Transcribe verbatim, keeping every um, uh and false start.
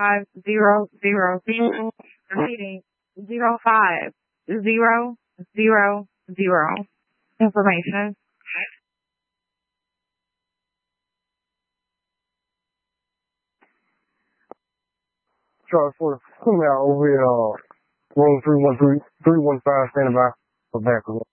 five zero zero. Repeating, zero five zero zero zero. Information. Charles for come out over here, uh, room three one three, three one five, standing by for backup.